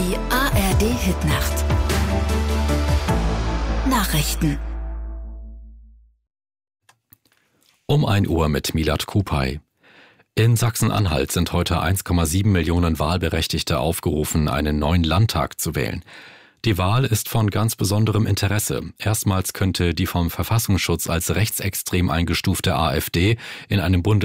Die ARD-Hitnacht. Nachrichten. Um 1 Uhr mit Milad Kupay. In Sachsen-Anhalt sind heute 1,7 Millionen Wahlberechtigte aufgerufen, einen neuen Landtag zu wählen. Die Wahl ist von ganz besonderem Interesse. Erstmals könnte die vom Verfassungsschutz als rechtsextrem eingestufte AfD in einem